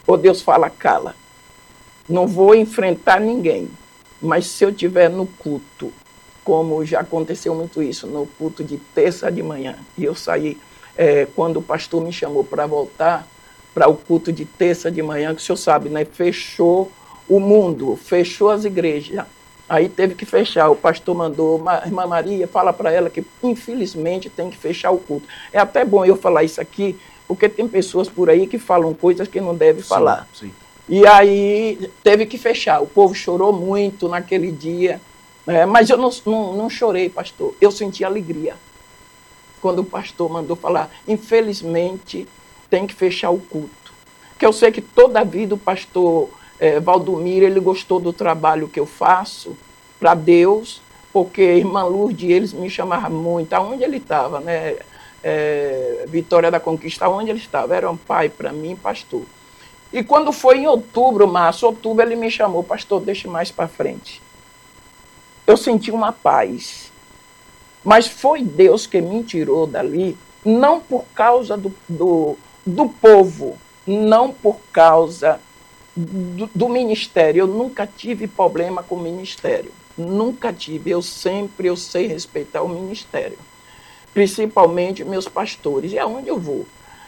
ou Deus fala, cala. Não vou enfrentar ninguém, mas se eu estiver no culto, como já aconteceu muito isso, no culto de terça de manhã, e eu saí, quando o pastor me chamou para voltar para o culto de terça de manhã, que o senhor sabe, né, fechou o mundo, fechou as igrejas, aí teve que fechar, o pastor mandou, irmã Maria, fala para ela que infelizmente tem que fechar o culto. É até bom eu falar isso aqui, porque tem pessoas por aí que falam coisas que não devem falar. Sim. E aí teve que fechar. O povo chorou muito naquele dia. Mas eu não chorei, pastor. Eu senti alegria. Quando o pastor mandou falar, infelizmente tem que fechar o culto. Que eu sei que toda a vida o pastor Valdomiro, ele gostou do trabalho que eu faço para Deus, porque a irmã Lourdes, eles me chamavam muito. Aonde ele estava, né? Vitória da Conquista, aonde ele estava? Era um pai para mim, pastor. E quando foi em outubro, outubro, ele me chamou, pastor, deixe mais para frente. Eu senti uma paz. Mas foi Deus que me tirou dali, não por causa do povo, não por causa do ministério. Eu nunca tive problema com o ministério. Nunca tive. Eu sei respeitar o ministério. Principalmente meus pastores. E aonde eu vou?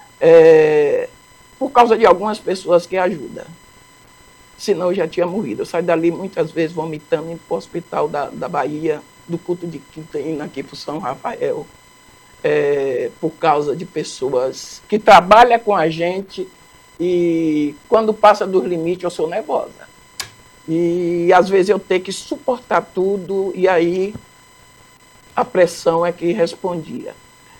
Por causa de algumas pessoas que ajudam. Senão eu já tinha morrido. Eu saio dali muitas vezes vomitando, indo para o hospital da Bahia, do culto de quinta, indo aqui para o São Rafael, por causa de pessoas que trabalham com a gente e quando passa dos limites eu sou nervosa. E às vezes eu tenho que suportar tudo e aí a pressão é que respondia.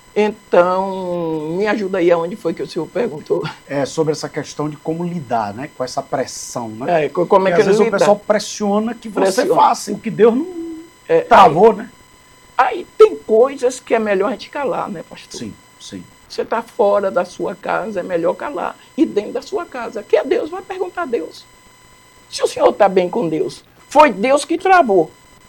Então, me ajuda aí aonde foi que o senhor perguntou. Sobre essa questão de como lidar, né, com essa pressão, né? Como é que às vezes o pessoal pressiona que você faça o que Deus não travou, né? Aí tem coisas que é melhor a gente calar, né, pastor? Sim. Você está fora da sua casa, é melhor calar. E dentro da sua casa, que é Deus, vai perguntar a Deus. Se o senhor está bem com Deus, foi Deus que travou.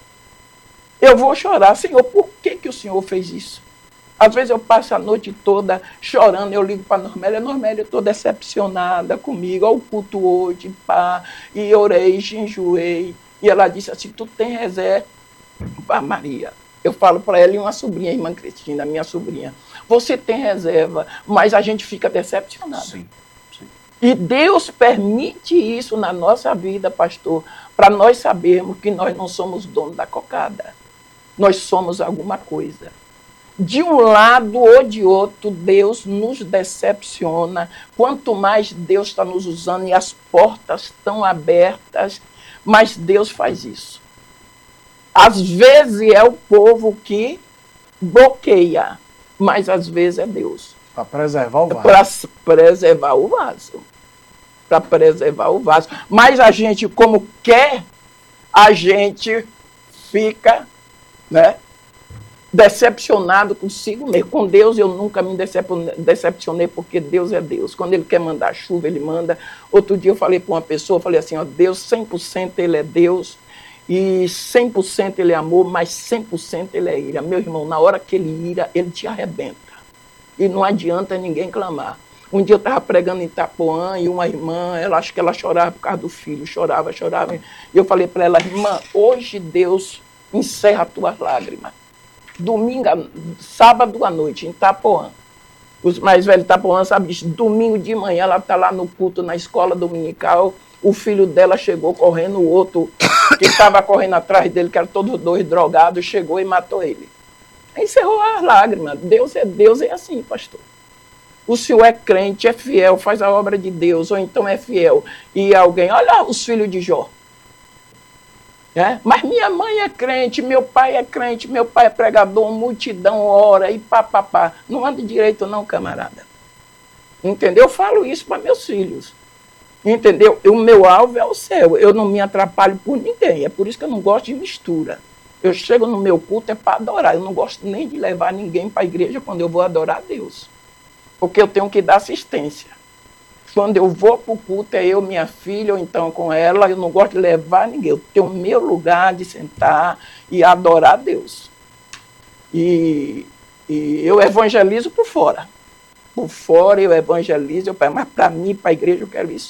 Eu vou chorar, Senhor, por que o senhor fez isso? Às vezes eu passo a noite toda chorando, eu ligo para a Normélia, eu estou decepcionada comigo, ao culto hoje, pá, e orei, jejuei. E ela disse assim, tu tem reserva, Maria. Eu falo para ela e uma sobrinha, a irmã Cristina, minha sobrinha, você tem reserva, mas a gente fica decepcionado. Sim. E Deus permite isso na nossa vida, pastor, para nós sabermos que nós não somos donos da cocada. Nós somos alguma coisa. De um lado ou de outro, Deus nos decepciona. Quanto mais Deus está nos usando e as portas estão abertas, mais Deus faz isso. Às vezes é o povo que bloqueia, mas às vezes é Deus. Para preservar o vaso. Para preservar o vaso. Para preservar o vaso. Mas a gente, como quer, a gente fica, né, decepcionado consigo mesmo. Com Deus eu nunca me decepcionei, porque Deus é Deus. Quando Ele quer mandar chuva, Ele manda. Outro dia eu falei para uma pessoa, falei assim, ó, Deus 100% Ele é Deus, e 100% Ele é amor, mas 100% Ele é ira. Meu irmão, na hora que Ele ira, Ele te arrebenta. E não adianta ninguém clamar. Um dia eu estava pregando em Itapuã e uma irmã, acho que ela chorava por causa do filho, chorava. E eu falei para ela, irmã, hoje Deus encerra as tuas lágrimas. Sábado à noite, em Itapuã. Os mais velhos de Itapuã sabem disso. Domingo de manhã, ela está lá no culto, na escola dominical. O filho dela chegou correndo, o outro que estava correndo atrás dele, que eram todos dois drogados, chegou e matou ele. Encerrou as lágrimas. Deus é assim, pastor. O senhor é crente, é fiel, faz a obra de Deus, ou então é fiel. E alguém, olha os filhos de Jó. Mas minha mãe é crente, meu pai é pregador, multidão ora e papapá. Não anda direito não, camarada. Entendeu? Eu falo isso para meus filhos. Entendeu? O meu alvo é o céu. Eu não me atrapalho por ninguém. É por isso que eu não gosto de mistura. Eu chego no meu culto é para adorar. Eu não gosto nem de levar ninguém para a igreja quando eu vou adorar a Deus. Porque eu tenho que dar assistência. Quando eu vou para o culto, é eu, minha filha, ou então com ela, eu não gosto de levar ninguém. Eu tenho o meu lugar de sentar e adorar a Deus. E eu evangelizo por fora. Por fora eu evangelizo, mas para mim, para a igreja, eu quero isso.